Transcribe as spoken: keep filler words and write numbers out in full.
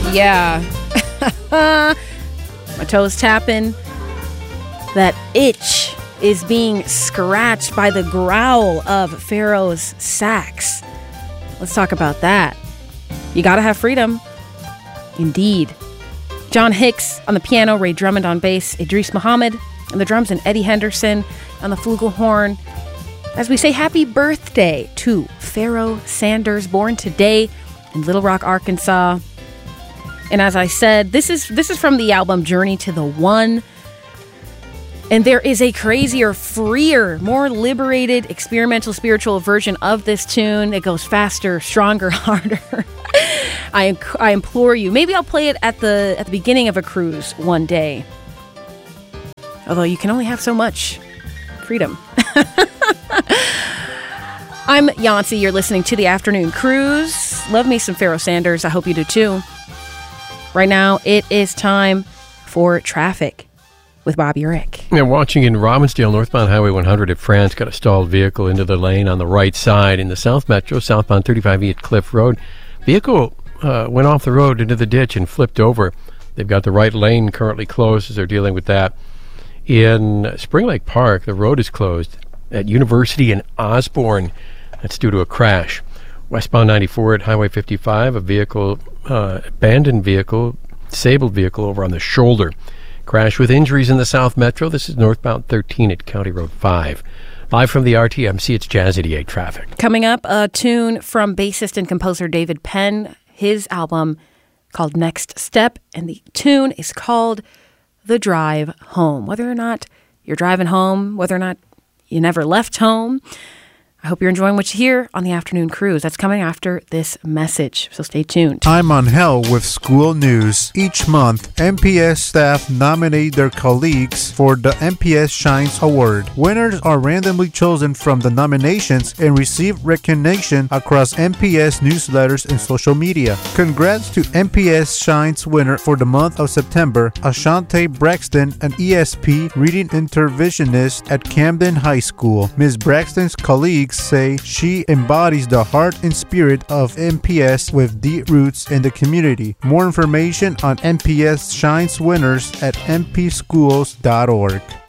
Yeah. My toes tapping. That itch is being scratched by the growl of Pharaoh's sax. Let's talk about that. You gotta have freedom. Indeed. John Hicks on the piano, Ray Drummond on bass, Idris Muhammad on the drums, and Eddie Henderson on the flugelhorn. As we say happy birthday to Pharoah Sanders, born today in Little Rock, Arkansas. And as I said, this is this is from the album Journey to the One. And there is a crazier, freer, more liberated, experimental, spiritual version of this tune. It goes faster, stronger, harder. I I implore you. Maybe I'll play it at the at the beginning of a cruise one day. Although you can only have so much freedom. I'm Yancey. You're listening to The Afternoon Cruise. Love me some Pharoah Sanders. I hope you do too. Right now, it is time for traffic with Bob Urich. Yeah, watching in Robbinsdale, northbound Highway one hundred at France, got a stalled vehicle into the lane on the right side. In the South Metro, southbound thirty-five E at Cliff Road, vehicle uh, went off the road into the ditch and flipped over. They've got the right lane currently closed as they're dealing with that. In Spring Lake Park, the road is closed at University and Osborne. That's due to a crash. Westbound ninety-four at Highway fifty-five, a vehicle, uh, abandoned vehicle, disabled vehicle over on the shoulder. Crash with injuries in the South Metro. This is northbound thirteen at County Road five. Live from the R T M C, it's Jazz eighty-eight traffic. Coming up, a tune from bassist and composer David Penn, his album called Next Step, and the tune is called The Drive Home. Whether or not you're driving home, whether or not you never left home, I hope you're enjoying what you hear on the Afternoon Cruise. That's coming after this message, so stay tuned. I'm on hell with school news. Each month, M P S staff nominate their colleagues for the M P S Shines Award. Winners are randomly chosen from the nominations and receive recognition across M P S newsletters and social media. Congrats to M P S Shines winner for the month of September, Ashante Braxton, an E S P reading interventionist at Camden High School. Miz Braxton's colleagues say she embodies the heart and spirit of M P S with deep roots in the community. More information on M P S Shines winners at m p schools dot org.